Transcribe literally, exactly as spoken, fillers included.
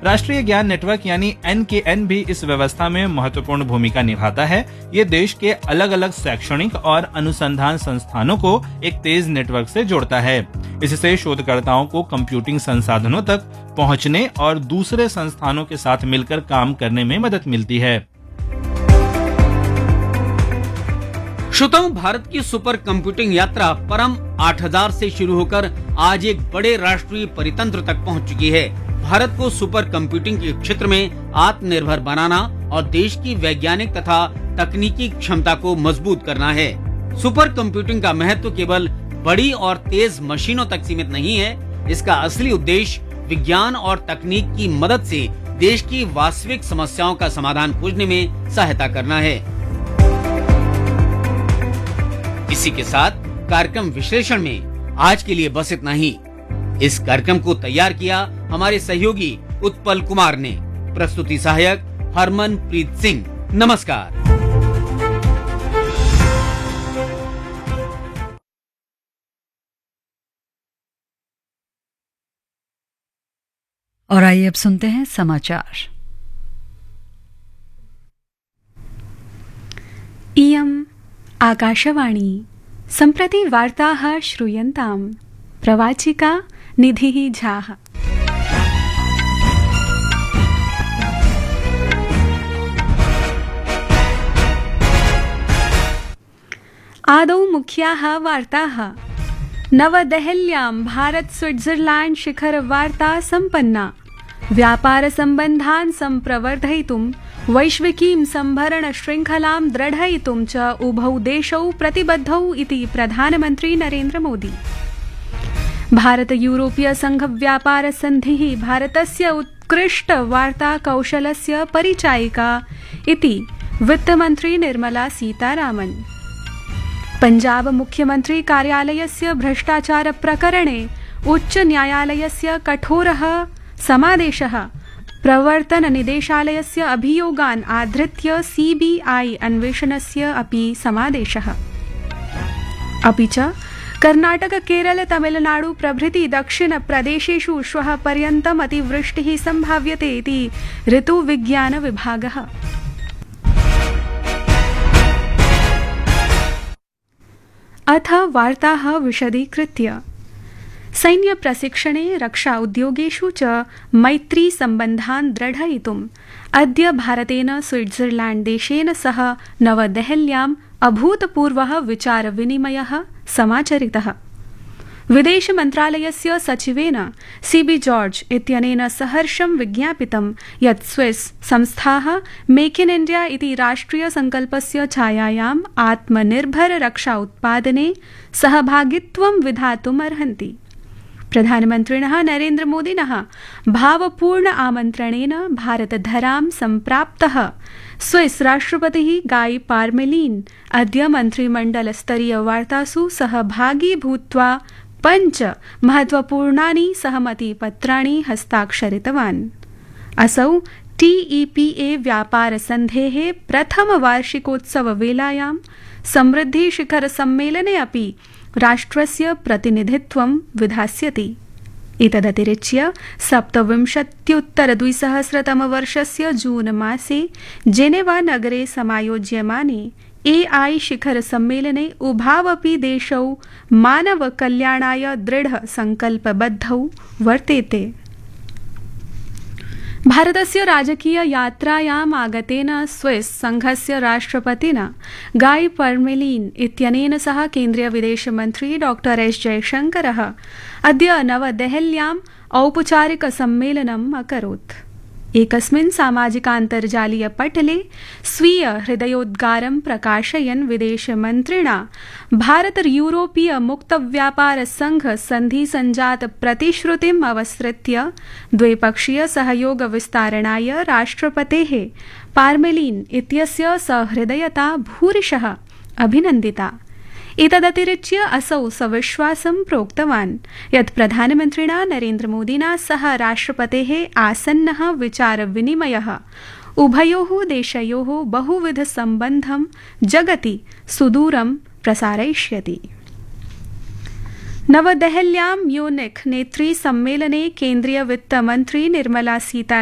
राष्ट्रीय ज्ञान नेटवर्क यानी एन के एन भी इस व्यवस्था में महत्वपूर्ण भूमिका निभाता है। ये देश के अलग अलग शैक्षणिक और अनुसंधान संस्थानों को एक तेज नेटवर्क से जोड़ता है। इससे शोधकर्ताओं को कंप्यूटिंग संसाधनों तक पहुंचने और दूसरे संस्थानों के साथ मिलकर काम करने में मदद मिलती है। श्रोताओं, भारत की सुपर कंप्यूटिंग यात्रा परम आठ हज़ार से शुरू होकर आज एक बड़े राष्ट्रीय परितंत्र तक पहुंच चुकी है। भारत को सुपर कंप्यूटिंग के क्षेत्र में आत्मनिर्भर बनाना और देश की वैज्ञानिक तथा तकनीकी क्षमता को मजबूत करना है। सुपर कंप्यूटिंग का महत्व केवल बड़ी और तेज मशीनों तक सीमित नहीं है। इसका असली उद्देश्य विज्ञान और तकनीक की मदद से देश की वास्तविक समस्याओं का समाधान खोजने में सहायता करना है। इसी के साथ कार्यक्रम विश्लेषण में आज के लिए बस इतना ही। इस कार्यक्रम को तैयार किया हमारे सहयोगी उत्पल कुमार ने। प्रस्तुति सहायक हरमन प्रीत सिंह। नमस्कार। और आइए अब सुनते हैं समाचार। इयम् आकाशवाणी सम्प्रति वार्ताः श्रूयन्ताम्। प्रवाचिका निधिः झाः। आदौ मुख्याः वार्ताः। नवदेहल्यां भारत स्विट्जरलैंड शिखर वार्ता सम्पन्ना। व्यापार सम्बन्धान् सम्प्रवर्धयितुं वैश्विकीं सम्भरण श्रृंखलां दृढयितुं च उभौ देशौ प्रतिबद्धौ इति प्रधानमन्त्री नरेन्द्र मोदी। भारत यूरोपीय संघ व्यापार संधिः भारतस्य उत्कृष्ट वार्ता कौशलस्य परिचायिका इति वित्तमन्त्री निर्मला सीतारामन्। पंजाब मुख्यमंत्री कार्यालयस्य भ्रष्टाचार प्रकरणे उच्च न्यायालयस्य कठोरः समादेशः प्रवर्तन निदेशालयस्य अभियोगान् आधृत्य सीबीआई अन्वेषणस्य अपि समादेशः। अपि च कर्नाटक केरल तमिलनाडु प्रभृति दक्षिण प्रदेशेषु श्वः पर्यन्तम् अतिवृष्टिः सम्भाव्यते इति ऋतुविज्ञान विभागः। अथ वार्ताः विशदीकृत्य। सैन्य प्रशिक्षणे रक्षा उद्योगेषु च मैत्री सम्बन्धान् दृढयितुम् अद्य भारतेन स्विट्जरलैंड देशेन सह नवदेहल्याम् अभूतपूर्वः विचार विनिमयः समाचरितः। विदेश मन्त्रालयस्य सचिवेन सीबी जॉर्ज इत्यनेन सहर्षं विज्ञापितं यत् स्विस् संस्थाः मेक इन इण्डिया इति राष्ट्रिय संकल्पस्य छायायाम् आत्मनिर्भर रक्षा उत्पादने सहभागित्वं विधातुम् अर्हन्ति। प्रधानमन्त्रिणः नरेन्द्र मोदिनः भावपूर्ण आमन्त्रणेन भारतधरां सम्प्राप्तः स्विस् राष्ट्रपतिः गाई पार्मेलिन अद्य मन्त्रिमण्डलस्तरीय वार्तासु सहभागी भूत्वा पञ्च महत्वपूर्णानि सहमतिपत्राणि हस्ताक्षरितवान्। असौ टीईपीए व्यापार सन्धेः प्रथम वार्षिकोत्सव वेलायां समृद्धि शिखर सम्मेलने अपि राष्ट्रस्य प्रतिनिधित्वं विधास्यति। एतदतिरिच्य सप्तविंशत्युत्तर द्विसहस्रतमवर्षस्य जून मासे जेनेवा नगरे समायोज्यमाने एआई शिखर सम्मेलने उभावपि देशौ मानव कल्याणाय दृढ संकल्पबद्धौ वर्तेते। भारतस्य राजकीय यात्रायाम् आगतेन स्विस् संघस्य राष्ट्रपतिना गाई पार्मेलिन इत्यनेन सह केन्द्रीय विदेश मंत्री डॉक्टर एस जयशंकरः अद्य नवदेहल्याम् औपचारिक सम्मेलनम् अकरोत्। एकस्मिन् सामाजिकान्तर्जालीय पटले स्वीय हृदयोद्गारं प्रकाशयन् विदेशमन्त्रिणा भारत यूरोपीय मुक्त व्यापार संघ सन्धि संजात प्रतिश्रुतिम् अवसृत्य द्विपक्षीय सहयोग विस्तारणाय राष्ट्रपतेः पार्मेलिन इत्यस्य सहृदयता भूरिशः अभिनन्दिता। एतदतिरिच्य असौ सविश्वासं प्रोक्तवान् यत् प्रधानमन्त्रिणा नरेन्द्र मोदिना सह राष्ट्रपतेः आसन्नः विचार विनिमयः उभयोः देशयोः बहुविध सम्बन्धं जगति सुदूरं प्रसारयिष्यति। नवदेहल्यां म्यूनिख नेत्री सम्मेलने केन्द्रीय वित्तमन्त्री निर्मला सीता